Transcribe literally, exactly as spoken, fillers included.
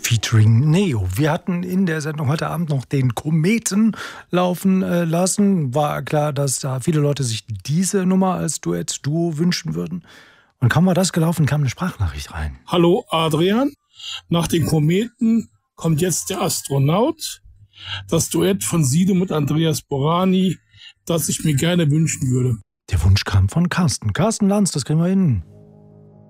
featuring Neo. Wir hatten in der Sendung heute Abend noch den Kometen laufen äh, lassen. War klar, dass da viele Leute sich diese Nummer als Duett-Duo wünschen würden. Und kaum war das gelaufen, kam eine Sprachnachricht rein. Hallo Adrian, nach den Kometen kommt jetzt der Astronaut. Das Duett von Sido mit Andreas Borani, das ich mir gerne wünschen würde. Der Wunsch kam von Carsten. Carsten Lanz, das kriegen wir hin.